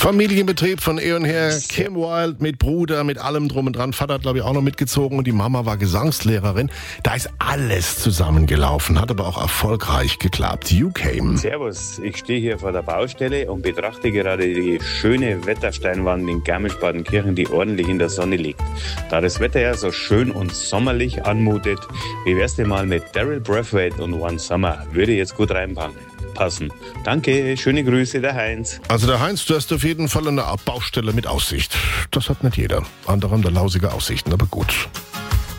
Familienbetrieb von eh und her. Kim Wilde mit Bruder, mit allem drum und dran. Vater hat, glaube ich, auch noch mitgezogen und die Mama war Gesangslehrerin. Da ist alles zusammengelaufen, hat aber auch erfolgreich geklappt. UK. Servus, ich stehe hier vor der Baustelle und betrachte gerade die schöne Wettersteinwand in Garmisch-Partenkirchen, die ordentlich in der Sonne liegt. Da das Wetter ja so schön und sommerlich anmutet, wie wär's denn mal mit Daryl Braithwaite und One Summer? Würde jetzt gut reinpassen. Danke, schöne Grüße, der Heinz. Also der Heinz, du hast auf jeden Fall eine Baustelle mit Aussicht. Das hat nicht jeder. Andere haben da lausige Aussichten, aber gut.